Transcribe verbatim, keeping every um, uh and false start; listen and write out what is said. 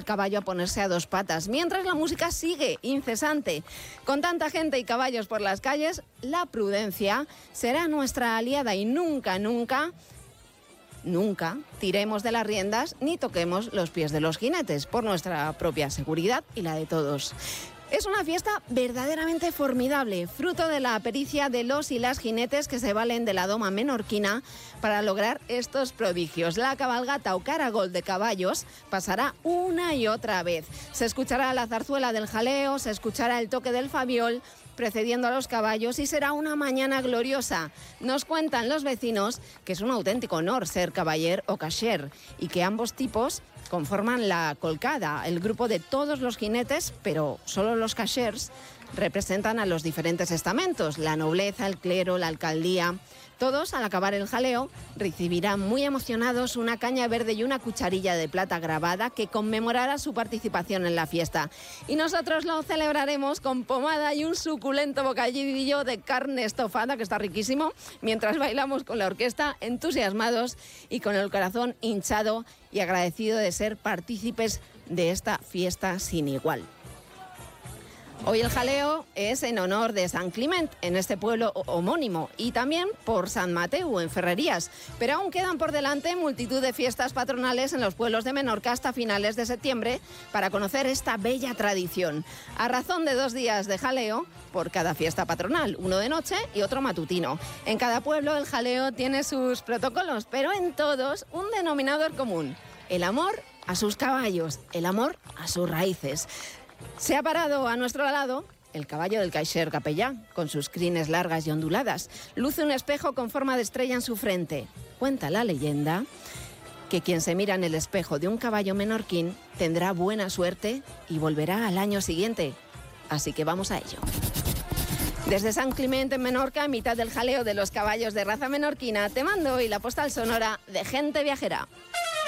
caballo a ponerse a dos patas, mientras la música sigue incesante. Con tanta gente y caballos por las calles, la prudencia será nuestra aliada y nunca, nunca, nunca tiremos de las riendas ni toquemos los pies de los jinetes, por nuestra propia seguridad y la de todos. Es una fiesta verdaderamente formidable, fruto de la pericia de los y las jinetes que se valen de la doma menorquina para lograr estos prodigios. La cabalgata o caragol de caballos pasará una y otra vez. Se escuchará la zarzuela del jaleo, se escuchará el toque del fabiol precediendo a los caballos y será una mañana gloriosa. Nos cuentan los vecinos que es un auténtico honor ser caballer o cacher y que ambos tipos conforman la colcada, el grupo de todos los jinetes, pero solo los cachers representan a los diferentes estamentos, la nobleza, el clero, la alcaldía. Todos, al acabar el jaleo, recibirán muy emocionados una caña verde y una cucharilla de plata grabada que conmemorará su participación en la fiesta. Y nosotros lo celebraremos con pomada y un suculento bocadillo de carne estofada, que está riquísimo, mientras bailamos con la orquesta, entusiasmados y con el corazón hinchado y agradecido de ser partícipes de esta fiesta sin igual. Hoy el jaleo es en honor de San Climent, en este pueblo homónimo, y también por San Mateu, en Ferrerías. Pero aún quedan por delante multitud de fiestas patronales en los pueblos de Menorca hasta finales de septiembre para conocer esta bella tradición. A razón de dos días de jaleo por cada fiesta patronal, uno de noche y otro matutino. En cada pueblo el jaleo tiene sus protocolos, pero en todos un denominador común: el amor a sus caballos, el amor a sus raíces. Se ha parado a nuestro lado el caballo del caixer capellán, con sus crines largas y onduladas. Luce un espejo con forma de estrella en su frente. Cuenta la leyenda que quien se mira en el espejo de un caballo menorquín tendrá buena suerte y volverá al año siguiente. Así que vamos a ello. Desde San Climent, en Menorca, en mitad del jaleo de los caballos de raza menorquina, te mando hoy la postal sonora de Gente Viajera.